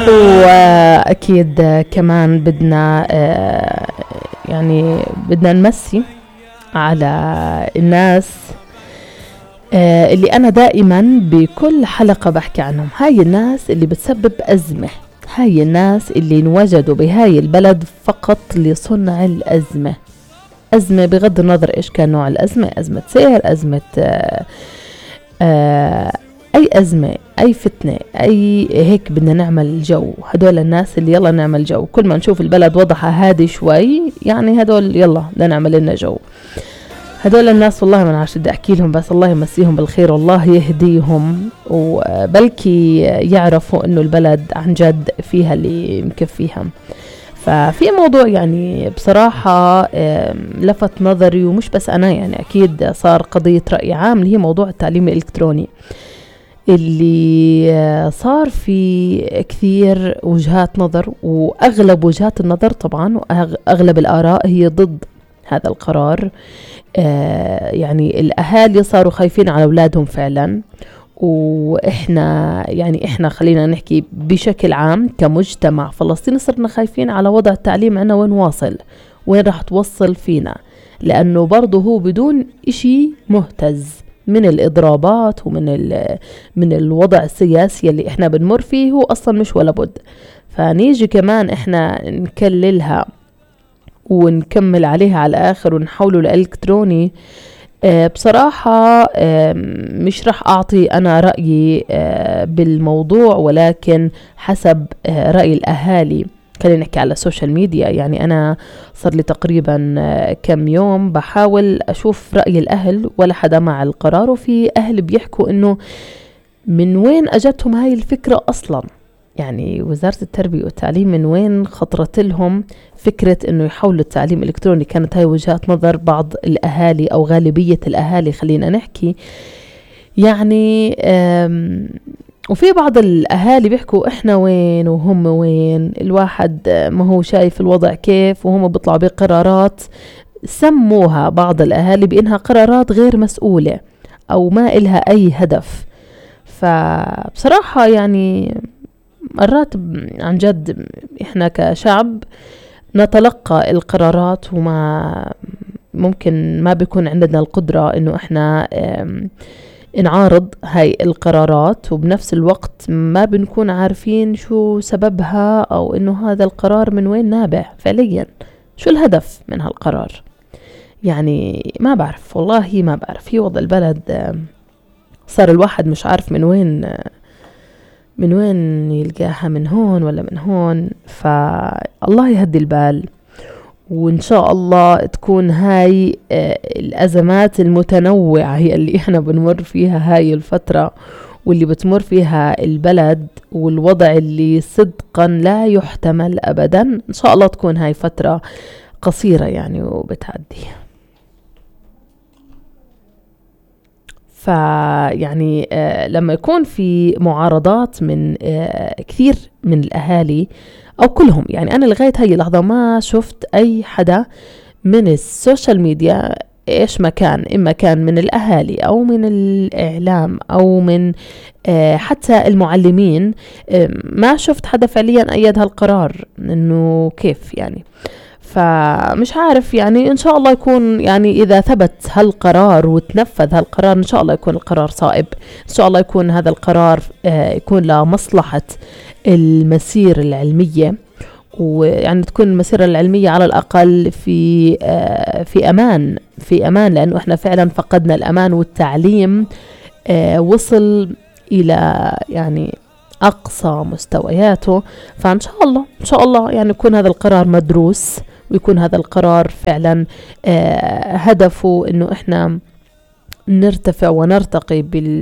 وأكيد كمان بدنا يعني بدنا نمسي على الناس اللي أنا دائما بكل حلقة بحكي عنهم. هاي الناس اللي بتسبب أزمة، هاي الناس اللي انوجدوا بهاي البلد فقط لصنع الأزمة. أزمة بغض النظر إيش كان نوع الأزمة، أزمة سير، أزمة أي أزمة، أي فتنة، أي هيك بدنا نعمل جو. هدول الناس اللي يلا نعمل جو، كل ما نشوف البلد وضعها هادي شوي يعني هدول يلا بدنا نعمل لنا جو. هدول الناس والله ما عارف بدي أحكي لهم، بس الله يمسيهم بالخير والله يهديهم، وبلكي يعرفوا إنه البلد عن جد فيها اللي مكفيها. ففي موضوع يعني بصراحة لفت نظري، ومش بس أنا يعني أكيد صار قضية رأي عام، اللي هي موضوع التعليم الإلكتروني، اللي صار في كثير وجهات نظر، وأغلب وجهات النظر طبعا وأغلب الآراء هي ضد هذا القرار. يعني الأهالي صاروا خايفين على أولادهم فعلا، وإحنا خلينا نحكي بشكل عام كمجتمع فلسطيني صرنا خايفين على وضع التعليم عنا، وين واصل، وين راح توصل فينا، لأنه برضه هو بدون إشي مهتز من الإضرابات من الوضع السياسي اللي إحنا بنمر فيه، هو أصلا مش ولا بد. فنيجي كمان إحنا نكللها ونكمل عليها على الآخر ونحوله الإلكتروني. بصراحة مش رح أعطي أنا رأيي بالموضوع، ولكن حسب رأي الأهالي. خلينا نحكي على السوشيال ميديا، يعني أنا صار لي تقريبا كم يوم بحاول أشوف رأي الأهل ولا حدا مع القرار، وفي أهل بيحكوا إنه من وين أجتهم هاي الفكرة أصلا، يعني وزارة التربية والتعليم من وين خطرت لهم فكرة إنه يحولوا التعليم الإلكتروني. كانت هاي وجهات نظر بعض الأهالي أو غالبية الأهالي خلينا نحكي يعني. وفي بعض الأهالي بيحكوا إحنا وين وهم وين، الواحد ما هو شايف الوضع كيف، وهم بيطلعوا بقرارات سموها بعض الأهالي بإنها قرارات غير مسؤولة أو ما إلها أي هدف. فبصراحة يعني مرات عن جد إحنا كشعب نتلقى القرارات، وما ممكن ما بيكون عندنا القدرة إنه إحنا نعارض هاي القرارات، وبنفس الوقت ما بنكون عارفين شو سببها أو إنه هذا القرار من وين نابع فعليا، شو الهدف من هالقرار. يعني ما بعرف والله، ما بعرف. في وضع البلد صار الواحد مش عارف من وين يلقاها، من هون ولا من هون. فالله يهدي البال، وإن شاء الله تكون هاي الأزمات المتنوعة هي اللي إحنا بنمر فيها هاي الفترة، واللي بتمر فيها البلد، والوضع اللي صدقا لا يحتمل أبدا، إن شاء الله تكون هاي فترة قصيرة يعني وبتعدي. فيعني لما يكون في معارضات من كثير من الأهالي أو كلهم، يعني أنا لغاية هاي اللحظة ما شفت أي حدا من السوشيال ميديا إيش ما كان، إما كان من الأهالي أو من الإعلام أو من حتى المعلمين، ما شفت حدا فعليا أيد هالقرار إنه كيف يعني. فمش عارف يعني، إن شاء الله يكون يعني إذا ثبت هالقرار وتنفذ هالقرار إن شاء الله يكون القرار صائب، إن شاء الله يكون هذا القرار يكون لمصلحة المسيرة العلمية، ويعني تكون المسيرة العلمية على الأقل في أمان، لأنه إحنا فعلا فقدنا الأمان، والتعليم وصل إلى يعني أقصى مستوياته. فإن شاء الله يعني يكون هذا القرار مدروس، ويكون هذا القرار فعلا هدفه إنه إحنا نرتفع ونرتقي